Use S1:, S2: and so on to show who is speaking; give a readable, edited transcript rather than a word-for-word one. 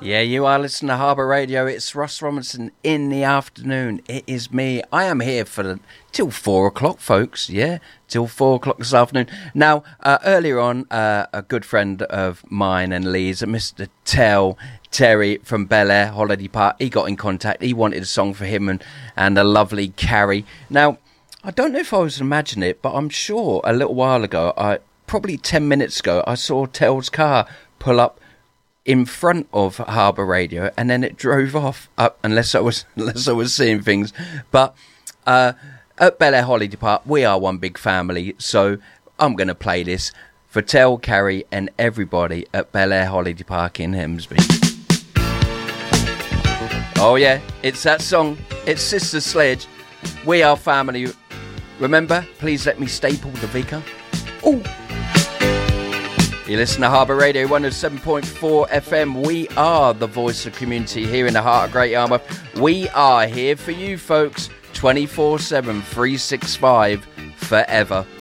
S1: Yeah, you are listening to Harbour Radio. It's Russ Robinson in the afternoon. It is me. I am here for till 4 o'clock, folks. Yeah, till 4 o'clock this afternoon. Now, earlier on, a good friend of mine and Lee's, Mr. Terry from Bel Air Holiday Park, he got in contact. He wanted a song for him and a lovely Carrie. Now, I don't know if I was imagining it, but I'm sure a little while ago, probably 10 minutes ago, I saw Tel's car pull up in front of Harbour Radio, and then it drove off. Unless I was seeing things, but at Bel Air Holiday Park, we are one big family. So I'm going to play this for Tel, Carrie, and everybody at Bel Air Holiday Park in Hemsby. Oh yeah, it's that song. It's Sister Sledge. We are family. Remember, please let me staple the Vika. Ooh. You listen to Harbour Radio 107.4 FM. We are the voice of community here in the heart of Great Yarmouth. We are here for you, folks, 24/7, 365, forever.